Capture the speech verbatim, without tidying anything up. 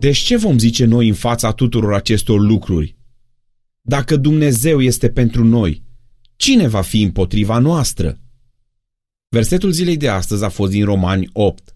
Deci ce vom zice noi în fața tuturor acestor lucruri? Dacă Dumnezeu este pentru noi, cine va fi împotriva noastră? Versetul zilei de astăzi a fost din Romani opt,